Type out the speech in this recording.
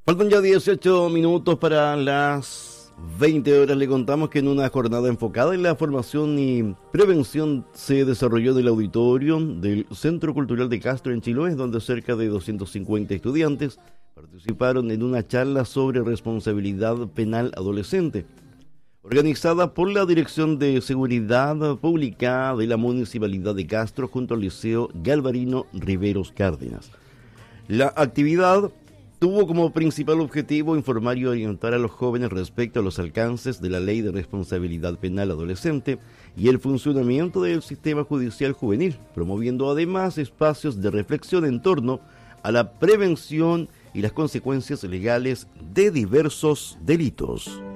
Faltan ya 18 minutos para las 20 horas. Le contamos que en una jornada enfocada en la formación y prevención se desarrolló en el auditorio del Centro Cultural de Castro en Chiloé, donde cerca de 250 estudiantes participaron en una charla sobre responsabilidad penal adolescente, organizada por la Dirección de Seguridad Pública de la Municipalidad de Castro junto al Liceo Galvarino Riveros Cárdenas. La actividad tuvo como principal objetivo informar y orientar a los jóvenes respecto a los alcances de la Ley de Responsabilidad Penal Adolescente y el funcionamiento del sistema judicial juvenil, promoviendo además espacios de reflexión en torno a la prevención y las consecuencias legales de diversos delitos.